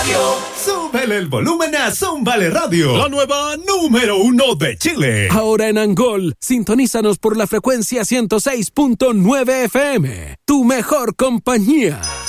Súbele el volumen a Zúmbale Radio, la nueva número 1 de Chile. Ahora en Angol, sintonízanos por la frecuencia 106.9 FM, tu mejor compañía.